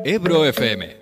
Ebro FM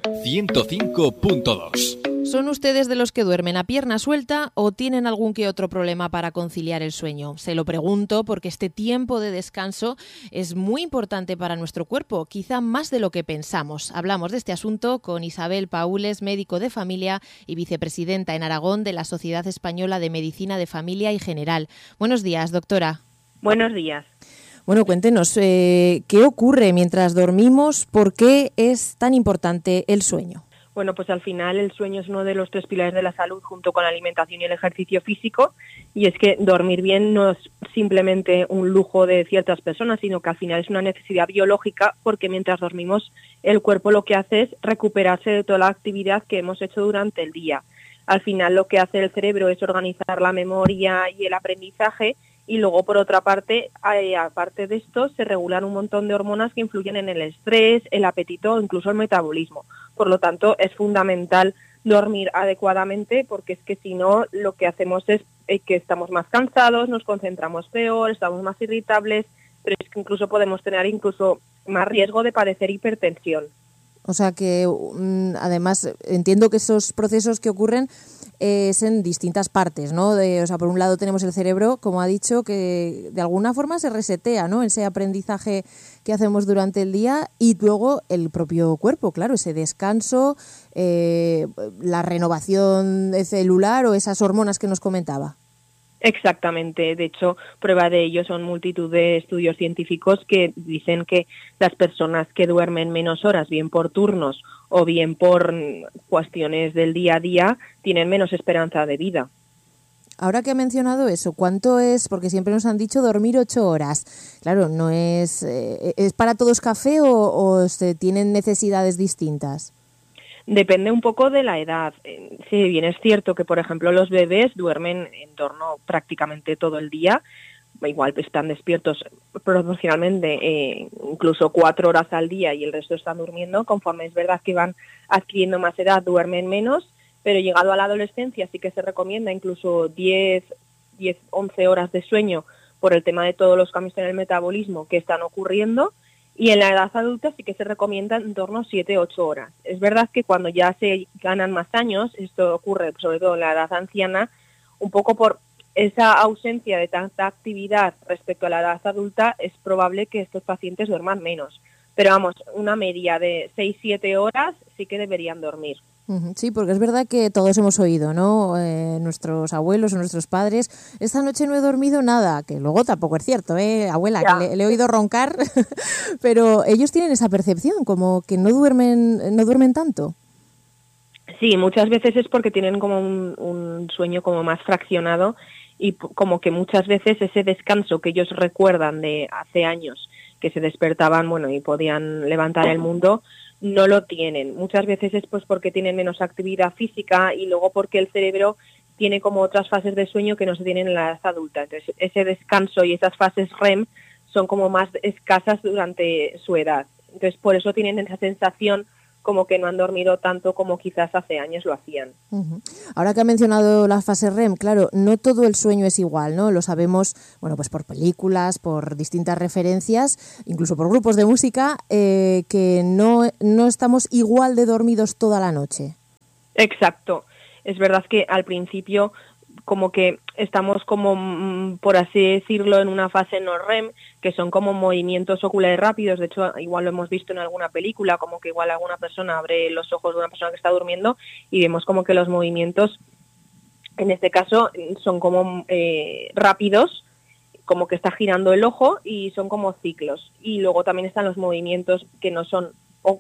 105.2. ¿Son ustedes de los que duermen a pierna suelta o tienen algún que otro problema para conciliar el sueño? Se lo pregunto porque este tiempo de descanso es muy importante para nuestro cuerpo, quizá más de lo que pensamos. Hablamos de este asunto con Isabel Paules, médico de familia y vicepresidenta en Aragón de la Sociedad Española de Medicina de Familia y General. Buenos días, doctora. Buenos días. Bueno, cuéntenos, ¿qué ocurre mientras dormimos? ¿Por qué es tan importante el sueño? Bueno, pues al final el sueño es uno de los 3 pilares de la salud junto con la alimentación y el ejercicio físico, y es que dormir bien no es simplemente un lujo de ciertas personas, sino que al final es una necesidad biológica, porque mientras dormimos el cuerpo lo que hace es recuperarse de toda la actividad que hemos hecho durante el día. Al final lo que hace el cerebro es organizar la memoria y el aprendizaje, y luego por otra parte, aparte de esto, se regulan un montón de hormonas que influyen en el estrés, el apetito o incluso el metabolismo. Por lo tanto, es fundamental dormir adecuadamente, porque es que si no, lo que hacemos es que estamos más cansados, nos concentramos peor, estamos más irritables, pero es que incluso podemos tener incluso más riesgo de padecer hipertensión. O sea que, además, entiendo que esos procesos que ocurren es en distintas partes, ¿no? O sea, por un lado tenemos el cerebro, como ha dicho, que de alguna forma se resetea, ¿no? Ese aprendizaje que hacemos durante el día, y luego el propio cuerpo, claro, ese descanso, la renovación celular o esas hormonas que nos comentaba. Exactamente, de hecho, prueba de ello son multitud de estudios científicos que dicen que las personas que duermen menos horas, bien por turnos o bien por cuestiones del día a día, tienen menos esperanza de vida. Ahora que ha mencionado eso, ¿cuánto es? Porque siempre nos han dicho dormir 8 horas. Claro, ¿no es para todos café o se tienen necesidades distintas? Depende un poco de la edad. Si bien es cierto que, por ejemplo, los bebés duermen en torno prácticamente todo el día, igual están despiertos proporcionalmente incluso 4 horas al día y el resto están durmiendo. Conforme es verdad que van adquiriendo más edad, duermen menos, pero llegado a la adolescencia sí que se recomienda incluso 10, 11 horas de sueño por el tema de todos los cambios en el metabolismo que están ocurriendo. Y en la edad adulta sí que se recomienda en torno a 7-8 horas. Es verdad que cuando ya se ganan más años, esto ocurre sobre todo en la edad anciana, un poco por esa ausencia de tanta actividad respecto a la edad adulta, es probable que estos pacientes duerman menos. Pero vamos, una media de 6-7 horas sí que deberían dormir. Sí, porque es verdad que todos hemos oído, ¿no? Nuestros abuelos o nuestros padres, esta noche no he dormido nada, que luego tampoco es cierto, abuela, ya. Que le he oído roncar, pero ellos tienen esa percepción, como que no duermen tanto. Sí, muchas veces es porque tienen como un sueño como más fraccionado, y como que muchas veces ese descanso que ellos recuerdan de hace años, que se despertaban, bueno, y podían levantar el mundo, no lo tienen. Muchas veces es pues porque tienen menos actividad física, y luego porque el cerebro tiene como otras fases de sueño que no se tienen en la edad adulta. Entonces, ese descanso y esas fases REM son como más escasas durante su edad. Entonces, por eso tienen esa sensación como que no han dormido tanto como quizás hace años lo hacían. Ahora que ha mencionado la fase REM, claro, no todo el sueño es igual, ¿no? Lo sabemos, bueno, pues por películas, por distintas referencias, incluso por grupos de música, que no estamos igual de dormidos toda la noche. Exacto. Es verdad que al principio como que estamos como, por así decirlo, en una fase no REM, que son como movimientos oculares rápidos. De hecho, igual lo hemos visto en alguna película, como que igual alguna persona abre los ojos de una persona que está durmiendo y vemos como que los movimientos, en este caso, son como rápidos, como que está girando el ojo, y son como ciclos. Y luego también están los movimientos que no son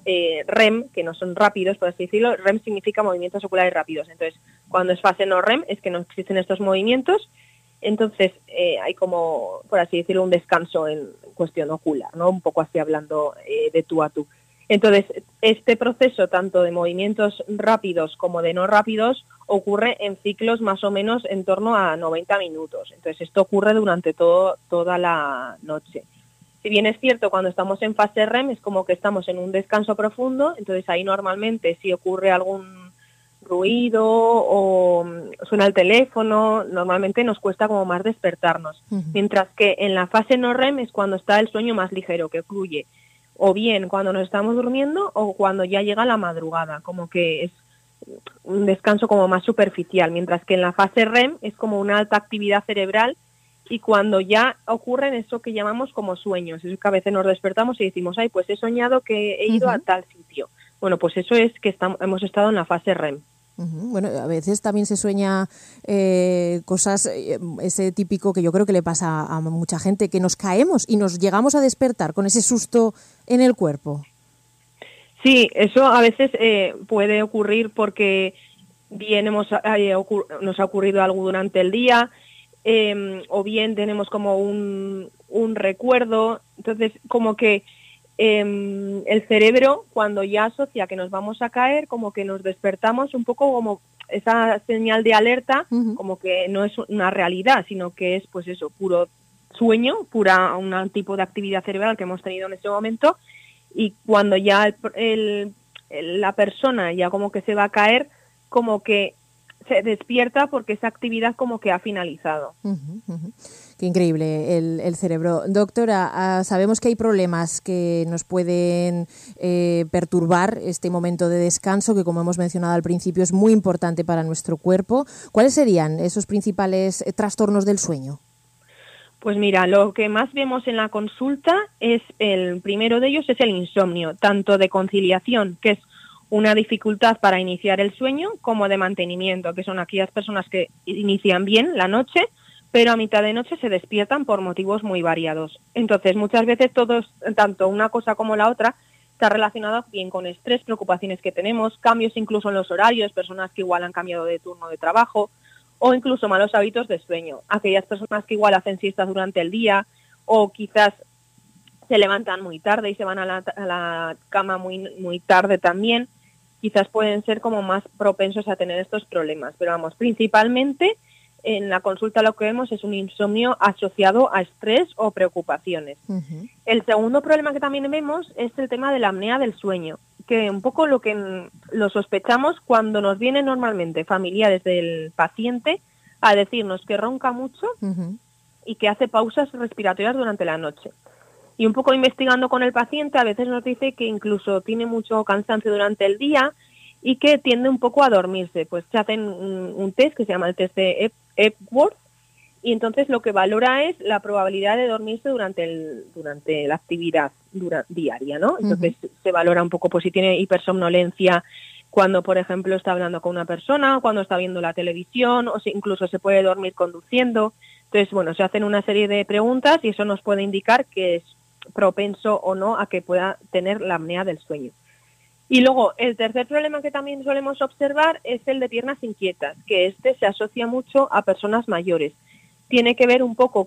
REM, que no son rápidos, por así decirlo. REM significa movimientos oculares rápidos. Entonces, cuando es fase no REM es que no existen estos movimientos. Entonces, hay como, por así decirlo, un descanso en cuestión ocular, ¿no? Un poco así hablando de tú a tú. Entonces, este proceso tanto de movimientos rápidos como de no rápidos ocurre en ciclos más o menos en torno a 90 minutos. Entonces, esto ocurre durante toda la noche. Si bien es cierto, cuando estamos en fase REM es como que estamos en un descanso profundo, entonces ahí normalmente si ocurre algún ruido o suena el teléfono, normalmente nos cuesta como más despertarnos. Mientras que en la fase no REM es cuando está el sueño más ligero, que fluye o bien cuando nos estamos durmiendo o cuando ya llega la madrugada, como que es un descanso como más superficial, mientras que en la fase REM es como una alta actividad cerebral y cuando ya ocurren eso que llamamos como sueños, es que a veces nos despertamos y decimos, ay, pues he soñado que he ido a tal sitio. Bueno, pues eso es que hemos estado en la fase REM. Bueno, a veces también se sueña cosas, ese típico que yo creo que le pasa a mucha gente, que nos caemos y nos llegamos a despertar con ese susto en el cuerpo. Sí, eso a veces puede ocurrir porque bien nos ha ocurrido algo durante el día, o bien tenemos como un recuerdo. Entonces, como que el cerebro, cuando ya asocia que nos vamos a caer, como que nos despertamos un poco como esa señal de alerta, como que no es una realidad, sino que es pues eso, puro sueño, un tipo de actividad cerebral que hemos tenido en ese momento. Y cuando ya la persona ya como que se va a caer, como que se despierta porque esa actividad como que ha finalizado. Qué increíble el cerebro. Doctora, sabemos que hay problemas que nos pueden perturbar este momento de descanso, que como hemos mencionado al principio es muy importante para nuestro cuerpo. ¿Cuáles serían esos principales trastornos del sueño? Pues mira, lo que más vemos en la consulta es, el primero de ellos es el insomnio, tanto de conciliación, que es una dificultad para iniciar el sueño, como de mantenimiento, que son aquellas personas que inician bien la noche, pero a mitad de noche se despiertan por motivos muy variados. Entonces, muchas veces tanto una cosa como la otra, está relacionada bien con estrés, preocupaciones que tenemos, cambios incluso en los horarios, personas que igual han cambiado de turno de trabajo, o incluso malos hábitos de sueño. Aquellas personas que igual hacen siestas durante el día o quizás se levantan muy tarde y se van a la cama muy tarde también, quizás pueden ser como más propensos a tener estos problemas. Pero vamos, principalmente en la consulta lo que vemos es un insomnio asociado a estrés o preocupaciones. El segundo problema que también vemos es el tema de la apnea del sueño, que un poco lo sospechamos cuando nos vienen normalmente familiares del paciente a decirnos que ronca mucho y que hace pausas respiratorias durante la noche. Y un poco investigando con el paciente, a veces nos dice que incluso tiene mucho cansancio durante el día y que tiende un poco a dormirse. Pues se hacen un test que se llama el test de Epworth, y entonces lo que valora es la probabilidad de dormirse durante la actividad diaria, ¿no? Entonces se valora un poco pues si tiene hipersomnolencia cuando, por ejemplo, está hablando con una persona, cuando está viendo la televisión, o si incluso se puede dormir conduciendo. Entonces, bueno, se hacen una serie de preguntas y eso nos puede indicar que es propenso o no a que pueda tener la apnea del sueño. Y luego, el tercer problema que también solemos observar es el de piernas inquietas, que este se asocia mucho a personas mayores. Tiene que ver un poco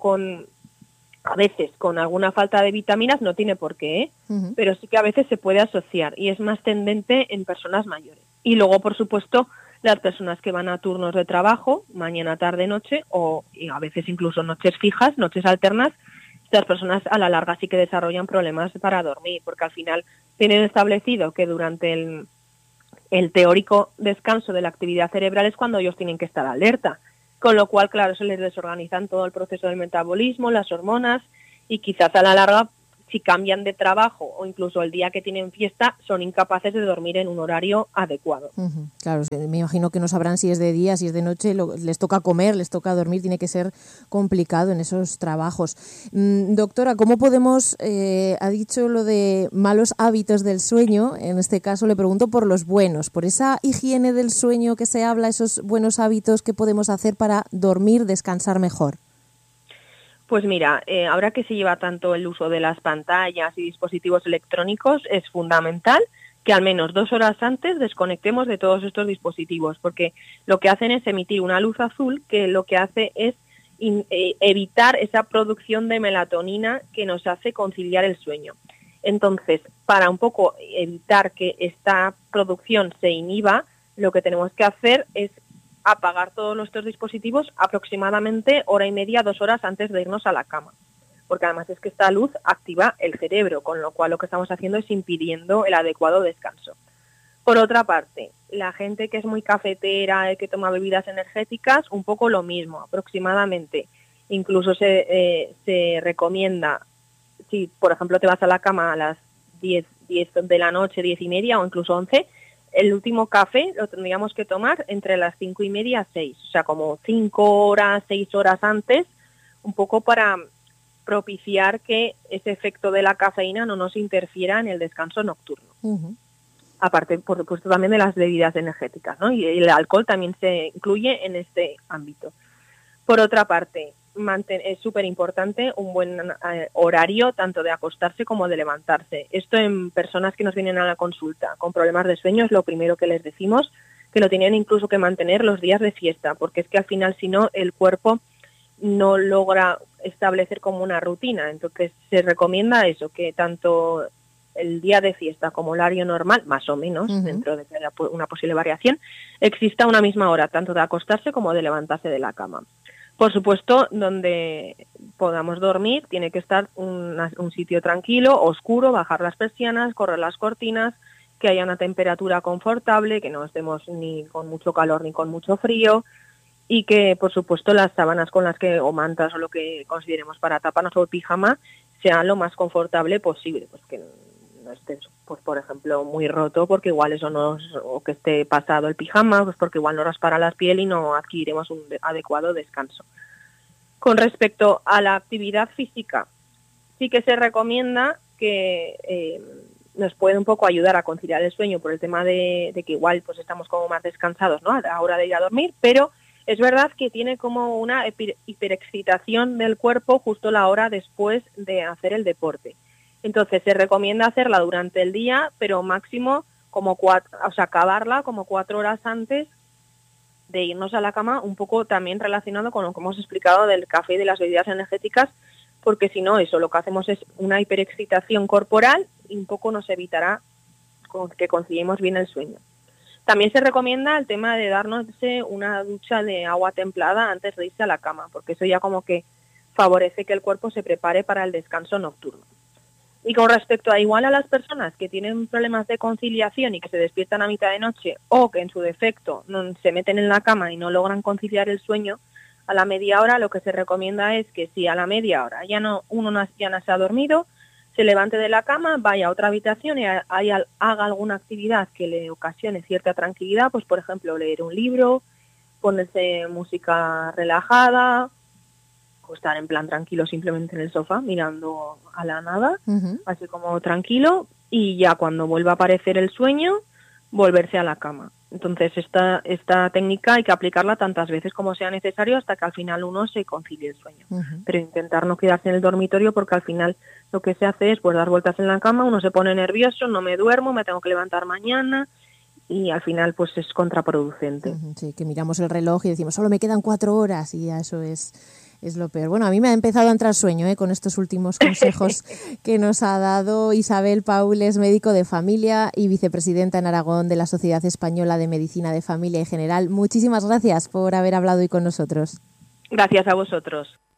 a veces con alguna falta de vitaminas, no tiene por qué, pero sí que a veces se puede asociar y es más tendente en personas mayores. Y luego, por supuesto, las personas que van a turnos de trabajo, mañana, tarde, noche, y a veces incluso noches fijas, noches alternas, estas personas a la larga sí que desarrollan problemas para dormir, porque al final tienen establecido que durante el teórico descanso de la actividad cerebral es cuando ellos tienen que estar alerta. Con lo cual, claro, se les desorganizan todo el proceso del metabolismo, las hormonas, y quizás a la larga, si cambian de trabajo o incluso el día que tienen fiesta, son incapaces de dormir en un horario adecuado. Claro, me imagino que no sabrán si es de día, si es de noche, les toca comer, les toca dormir, tiene que ser complicado en esos trabajos. Doctora, ¿cómo podemos, ha dicho lo de malos hábitos del sueño, en este caso le pregunto por los buenos, por esa higiene del sueño que se habla, esos buenos hábitos que podemos hacer para dormir, descansar mejor? Pues mira, ahora que se lleva tanto el uso de las pantallas y dispositivos electrónicos, es fundamental que al menos 2 horas antes desconectemos de todos estos dispositivos, porque lo que hacen es emitir una luz azul que lo que hace es evitar esa producción de melatonina que nos hace conciliar el sueño. Entonces, para un poco evitar que esta producción se inhiba, lo que tenemos que hacer es apagar todos nuestros dispositivos aproximadamente 1:30, 2 horas antes de irnos a la cama. Porque además es que esta luz activa el cerebro, con lo cual lo que estamos haciendo es impidiendo el adecuado descanso. Por otra parte, la gente que es muy cafetera, que toma bebidas energéticas, un poco lo mismo, aproximadamente. Incluso se recomienda, si por ejemplo te vas a la cama a las 10 de la noche, 10:30 o incluso 11, el último café lo tendríamos que tomar entre las 5:30 a 6, o sea, como 5 horas, 6 horas antes, un poco para propiciar que ese efecto de la cafeína no nos interfiera en el descanso nocturno. Uh-huh. Aparte, por supuesto, también de las bebidas energéticas, ¿no? Y el alcohol también se incluye en este ámbito. Por otra parte, es súper importante un buen horario tanto de acostarse como de levantarse. Esto en personas que nos vienen a la consulta con problemas de sueño es lo primero que les decimos, que lo tienen incluso que mantener los días de fiesta, porque es que al final, si no, el cuerpo no logra establecer como una rutina. Entonces se recomienda eso, que tanto el día de fiesta como horario normal, más o menos, dentro de que haya una posible variación, exista una misma hora, tanto de acostarse como de levantarse de la cama. Por supuesto, donde podamos dormir tiene que estar un sitio tranquilo, oscuro, bajar las persianas, correr las cortinas, que haya una temperatura confortable, que no estemos ni con mucho calor ni con mucho frío, y que, por supuesto, las sábanas con las que, o mantas o lo que consideremos para taparnos o el pijama, sea lo más confortable posible, pues que no esté, pues por ejemplo, muy roto, porque igual eso o que esté pasado el pijama, pues porque igual no raspará la piel y no adquiriremos un adecuado descanso. Con respecto a la actividad física, sí que se recomienda que nos puede un poco ayudar a conciliar el sueño por el tema de que igual pues estamos como más descansados, ¿no?, a la hora de ir a dormir, pero es verdad que tiene como una hiperexcitación del cuerpo justo la hora después de hacer el deporte. Entonces se recomienda hacerla durante el día, pero máximo como acabarla como 4 horas antes de irnos a la cama, un poco también relacionado con lo que hemos explicado del café y de las bebidas energéticas, porque si no, eso lo que hacemos es una hiperexcitación corporal y un poco nos evitará que conciliemos bien el sueño. También se recomienda el tema de darnos una ducha de agua templada antes de irse a la cama, porque eso ya como que favorece que el cuerpo se prepare para el descanso nocturno. Y con respecto a igual a las personas que tienen problemas de conciliación y que se despiertan a mitad de noche o que en su defecto no se meten en la cama y no logran conciliar el sueño, a la media hora lo que se recomienda es que si a la media hora uno ya no se ha dormido, se levante de la cama, vaya a otra habitación y haga alguna actividad que le ocasione cierta tranquilidad, pues por ejemplo leer un libro, ponerse música relajada, o estar en plan tranquilo simplemente en el sofá mirando a la nada, así como tranquilo, y ya cuando vuelva a aparecer el sueño, volverse a la cama. Entonces esta técnica hay que aplicarla tantas veces como sea necesario hasta que al final uno se concilie el sueño. Pero intentar no quedarse en el dormitorio, porque al final lo que se hace es pues dar vueltas en la cama, uno se pone nervioso, no me duermo, me tengo que levantar mañana y al final pues es contraproducente. Sí, que miramos el reloj y decimos solo me quedan 4 horas y ya eso es lo peor. Bueno, a mí me ha empezado a entrar sueño con estos últimos consejos que nos ha dado Isabel Paul, es médico de familia y vicepresidenta en Aragón de la Sociedad Española de Medicina de Familia y General. Muchísimas gracias por haber hablado hoy con nosotros. Gracias a vosotros.